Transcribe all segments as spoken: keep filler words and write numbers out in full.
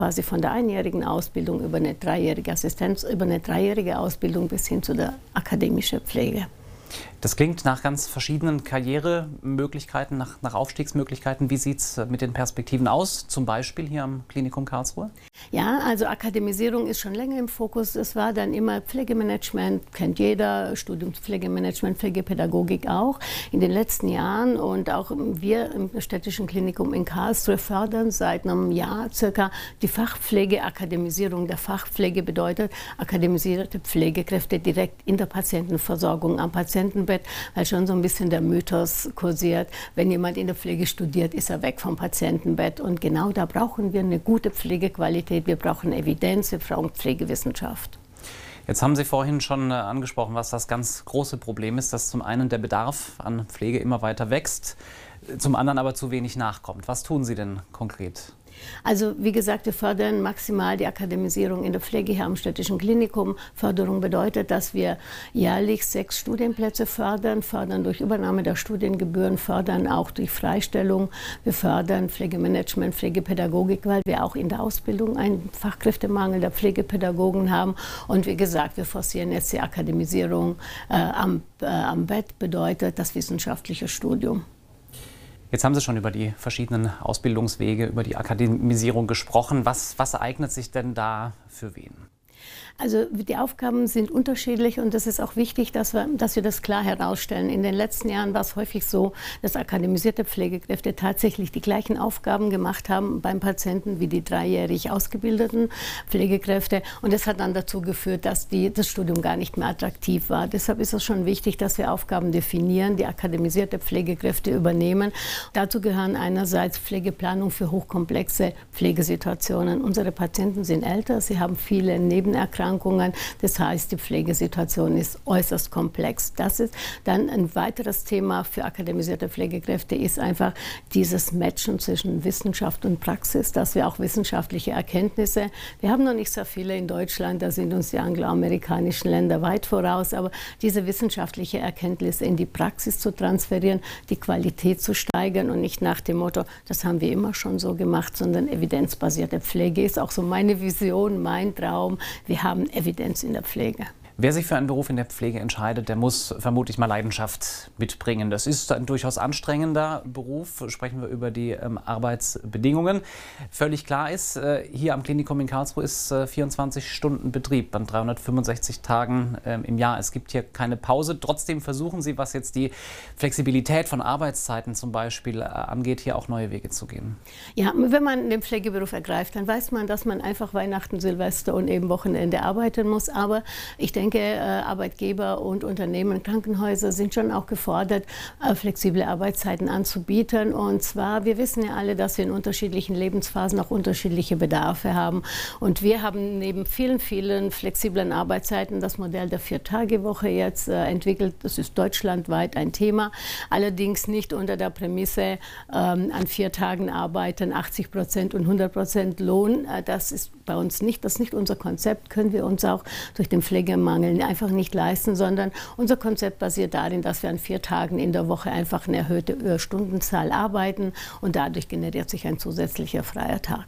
quasi von der einjährigen Ausbildung über eine dreijährige Assistenz, über eine dreijährige Ausbildung bis hin zu der akademischen Pflege. Das klingt nach ganz verschiedenen Karrieremöglichkeiten, nach, nach Aufstiegsmöglichkeiten. Wie sieht es mit den Perspektiven aus, zum Beispiel hier am Klinikum Karlsruhe? Ja, also Akademisierung ist schon länger im Fokus. Es war dann immer Pflegemanagement, kennt jeder, Studium Pflegemanagement, Pflegepädagogik auch. In den letzten Jahren und auch wir im Städtischen Klinikum in Karlsruhe fördern seit einem Jahr circa die Fachpflege. Akademisierung der Fachpflege bedeutet akademisierte Pflegekräfte direkt in der Patientenversorgung am Patientenbett, weil schon so ein bisschen der Mythos kursiert, wenn jemand in der Pflege studiert, ist er weg vom Patientenbett. Und genau da brauchen wir eine gute Pflegequalität. Wir brauchen Evidenz, wir brauchen Pflegewissenschaft. Jetzt haben Sie vorhin schon angesprochen, was das ganz große Problem ist, dass zum einen der Bedarf an Pflege immer weiter wächst, zum anderen aber zu wenig nachkommt. Was tun Sie denn konkret? Also wie gesagt, wir fördern maximal die Akademisierung in der Pflege hier am Städtischen Klinikum. Förderung bedeutet, dass wir jährlich sechs Studienplätze fördern, fördern durch Übernahme der Studiengebühren, fördern auch durch Freistellung. Wir fördern Pflegemanagement, Pflegepädagogik, weil wir auch in der Ausbildung einen Fachkräftemangel der Pflegepädagogen haben. Und wie gesagt, wir forcieren jetzt die Akademisierung äh, am, äh, am Bett, bedeutet das wissenschaftliche Studium. Jetzt haben Sie schon über die verschiedenen Ausbildungswege, über die Akademisierung gesprochen. Was, was eignet sich denn da für wen? Also die Aufgaben sind unterschiedlich und es ist auch wichtig, dass wir, dass wir das klar herausstellen. In den letzten Jahren war es häufig so, dass akademisierte Pflegekräfte tatsächlich die gleichen Aufgaben gemacht haben beim Patienten wie die dreijährig ausgebildeten Pflegekräfte. Und das hat dann dazu geführt, dass die, das Studium gar nicht mehr attraktiv war. Deshalb ist es schon wichtig, dass wir Aufgaben definieren, die akademisierte Pflegekräfte übernehmen. Dazu gehören einerseits Pflegeplanung für hochkomplexe Pflegesituationen. Unsere Patienten sind älter, sie haben viele Nebenerkrankungen. Das heißt, die Pflegesituation ist äußerst komplex. Das ist dann ein weiteres Thema für akademisierte Pflegekräfte, ist einfach dieses Matchen zwischen Wissenschaft und Praxis, dass wir auch wissenschaftliche Erkenntnisse, wir haben noch nicht so viele in Deutschland, da sind uns die angloamerikanischen Länder weit voraus, aber diese wissenschaftliche Erkenntnisse in die Praxis zu transferieren, die Qualität zu steigern und nicht nach dem Motto, das haben wir immer schon so gemacht, sondern evidenzbasierte Pflege ist auch so meine Vision, mein Traum. Wir haben Evidenz in der Pflege. Wer sich für einen Beruf in der Pflege entscheidet, der muss vermutlich mal Leidenschaft mitbringen. Das ist ein durchaus anstrengender Beruf. Sprechen wir über die ähm, Arbeitsbedingungen. Völlig klar ist, äh, hier am Klinikum in Karlsruhe ist äh, vierundzwanzig Stunden Betrieb an dreihundertfünfundsechzig Tagen ähm, im Jahr. Es gibt hier keine Pause. Trotzdem versuchen Sie, was jetzt die Flexibilität von Arbeitszeiten zum Beispiel äh, angeht, hier auch neue Wege zu gehen. Ja, wenn man den Pflegeberuf ergreift, dann weiß man, dass man einfach Weihnachten, Silvester und eben Wochenende arbeiten muss. Aber ich denke, Arbeitgeber und Unternehmen, Krankenhäuser sind schon auch gefordert, flexible Arbeitszeiten anzubieten. Und zwar, wir wissen ja alle, dass wir in unterschiedlichen Lebensphasen auch unterschiedliche Bedarfe haben. Und wir haben neben vielen, vielen flexiblen Arbeitszeiten das Modell der Vier-Tage-Woche jetzt äh, entwickelt. Das ist deutschlandweit ein Thema. Allerdings nicht unter der Prämisse, ähm, an vier Tagen arbeiten, achtzig Prozent und hundert Prozent Lohn. Äh, das ist bei uns nicht, das ist nicht unser Konzept, können wir uns auch durch den Pflegemangel einfach nicht leisten, sondern unser Konzept basiert darin, dass wir an vier Tagen in der Woche einfach eine erhöhte Stundenzahl arbeiten und dadurch generiert sich ein zusätzlicher freier Tag.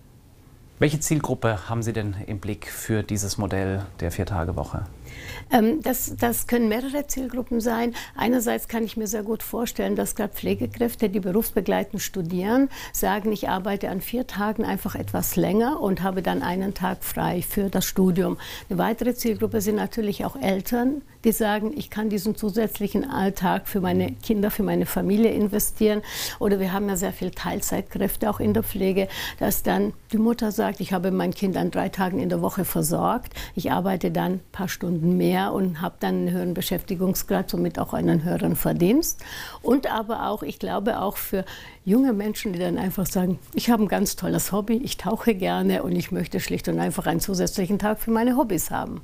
Welche Zielgruppe haben Sie denn im Blick für dieses Modell der Vier-Tage-Woche? Ähm, das, das können mehrere Zielgruppen sein. Einerseits kann ich mir sehr gut vorstellen, dass gerade Pflegekräfte, die berufsbegleitend studieren, sagen, ich arbeite an vier Tagen einfach etwas länger und habe dann einen Tag frei für das Studium. Eine weitere Zielgruppe sind natürlich auch Eltern, die sagen, ich kann diesen zusätzlichen Alltag für meine Kinder, für meine Familie investieren. Oder wir haben ja sehr viele Teilzeitkräfte auch in der Pflege, dass dann die Mutter sagt, ich habe mein Kind an drei Tagen in der Woche versorgt, ich arbeite dann ein paar Stunden mehr und habe dann einen höheren Beschäftigungsgrad, somit auch einen höheren Verdienst. Und aber auch, ich glaube auch für junge Menschen, die dann einfach sagen, ich habe ein ganz tolles Hobby, ich tauche gerne und ich möchte schlicht und einfach einen zusätzlichen Tag für meine Hobbys haben.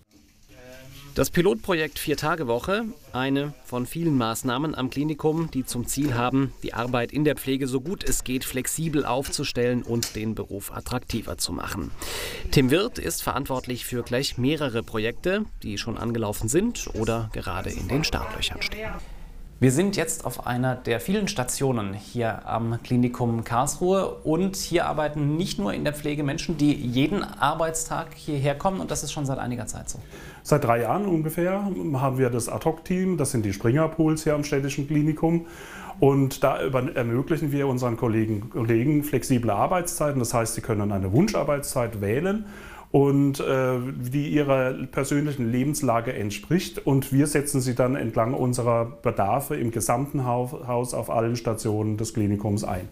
Das Pilotprojekt Vier-Tage-Woche, eine von vielen Maßnahmen am Klinikum, die zum Ziel haben, die Arbeit in der Pflege so gut es geht flexibel aufzustellen und den Beruf attraktiver zu machen. Tim Wirth ist verantwortlich für gleich mehrere Projekte, die schon angelaufen sind oder gerade in den Startlöchern stehen. Wir sind jetzt auf einer der vielen Stationen hier am Klinikum Karlsruhe und hier arbeiten nicht nur in der Pflege Menschen, die jeden Arbeitstag hierher kommen, und das ist schon seit einiger Zeit so. Seit drei Jahren ungefähr haben wir das Ad-Hoc-Team, das sind die Springer-Pools hier am Städtischen Klinikum, und da ermöglichen wir unseren Kollegen, Kollegen flexible Arbeitszeiten, das heißt, sie können eine Wunscharbeitszeit wählen und äh, die ihrer persönlichen Lebenslage entspricht, und wir setzen sie dann entlang unserer Bedarfe im gesamten Haus auf allen Stationen des Klinikums ein.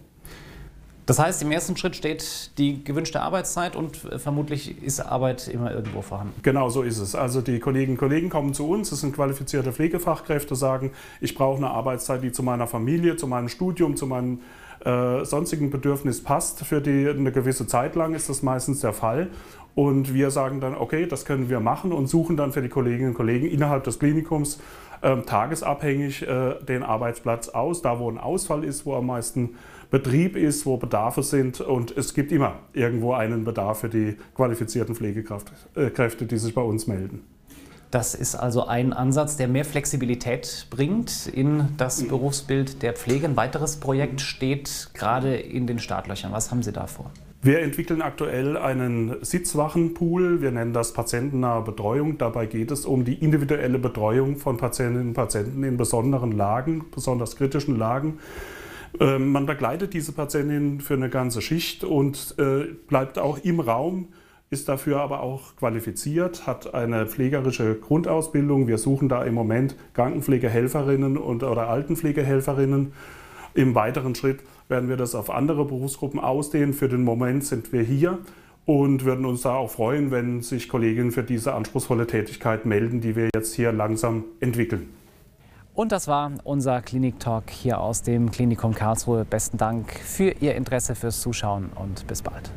Das heißt, im ersten Schritt steht die gewünschte Arbeitszeit und vermutlich ist Arbeit immer irgendwo vorhanden. Genau so ist es. Also die Kolleginnen und Kollegen kommen zu uns, das sind qualifizierte Pflegefachkräfte, sagen, ich brauche eine Arbeitszeit, die zu meiner Familie, zu meinem Studium, zu meinem äh, sonstigen Bedürfnis passt. Für die eine gewisse Zeit lang ist das meistens der Fall. Und wir sagen dann, okay, das können wir machen, und suchen dann für die Kolleginnen und Kollegen innerhalb des Klinikums äh, tagesabhängig äh, den Arbeitsplatz aus, da wo ein Ausfall ist, wo am meisten Betrieb ist, wo Bedarfe sind. Und es gibt immer irgendwo einen Bedarf für die qualifizierten Pflegekräfte, die sich bei uns melden. Das ist also ein Ansatz, der mehr Flexibilität bringt in das Berufsbild der Pflege. Ein weiteres Projekt steht gerade in den Startlöchern. Was haben Sie da vor? Wir entwickeln aktuell einen Sitzwachenpool. Wir nennen das patientennahe Betreuung. Dabei geht es um die individuelle Betreuung von Patientinnen und Patienten in besonderen Lagen, besonders kritischen Lagen. Man begleitet diese Patientinnen für eine ganze Schicht und bleibt auch im Raum, ist dafür aber auch qualifiziert, hat eine pflegerische Grundausbildung. Wir suchen da im Moment Krankenpflegehelferinnen und, oder Altenpflegehelferinnen. Im weiteren Schritt werden wir das auf andere Berufsgruppen ausdehnen. Für den Moment sind wir hier und würden uns da auch freuen, wenn sich Kolleginnen für diese anspruchsvolle Tätigkeit melden, die wir jetzt hier langsam entwickeln. Und das war unser Klinik-Talk hier aus dem Klinikum Karlsruhe. Besten Dank für Ihr Interesse, fürs Zuschauen und bis bald.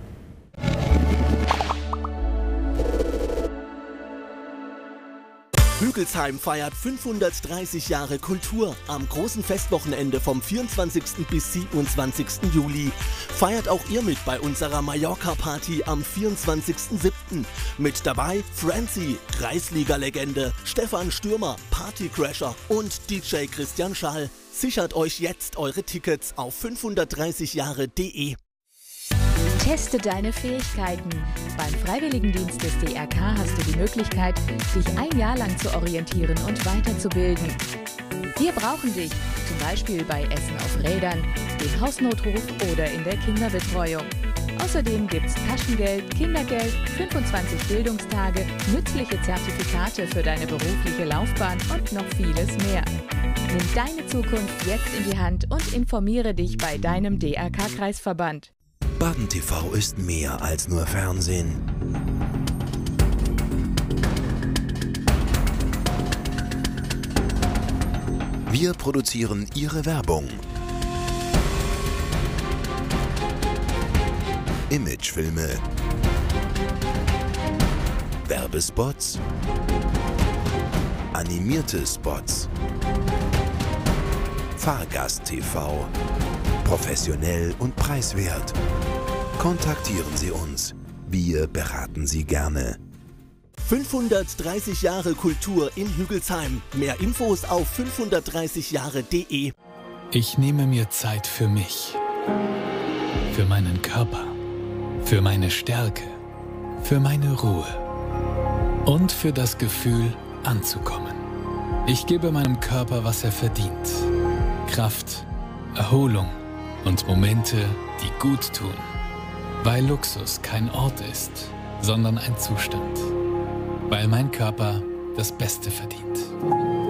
Hügelsheim feiert fünfhundertdreißig Jahre Kultur am großen Festwochenende vom vierundzwanzigsten bis siebenundzwanzigsten Juli. Feiert auch ihr mit bei unserer Mallorca-Party am vierundzwanzigsten siebten Mit dabei Francie, Kreisliga-Legende, Stefan Stürmer, Partycrasher und D J Christian Schall. Sichert euch jetzt eure Tickets auf fünfhundertdreißig Jahre punkt de. Teste deine Fähigkeiten. Beim Freiwilligendienst des D R K hast du die Möglichkeit, dich ein Jahr lang zu orientieren und weiterzubilden. Wir brauchen dich, zum Beispiel bei Essen auf Rädern, dem Hausnotruf oder in der Kinderbetreuung. Außerdem gibt's Taschengeld, Kindergeld, fünfundzwanzig Bildungstage, nützliche Zertifikate für deine berufliche Laufbahn und noch vieles mehr. Nimm deine Zukunft jetzt in die Hand und informiere dich bei deinem D R K-Kreisverband. Baden T V ist mehr als nur Fernsehen. Wir produzieren Ihre Werbung. Imagefilme, Werbespots, animierte Spots, Fahrgast-T V, professionell und preiswert. Kontaktieren Sie uns. Wir beraten Sie gerne. fünfhundertdreißig Jahre Kultur in Hügelsheim. Mehr Infos auf fünfhundertdreißig Jahre punkt de. Ich nehme mir Zeit für mich, für meinen Körper, für meine Stärke, für meine Ruhe und für das Gefühl, anzukommen. Ich gebe meinem Körper, was er verdient. Kraft, Erholung und Momente, die gut tun. Weil Luxus kein Ort ist, sondern ein Zustand. Weil mein Körper das Beste verdient.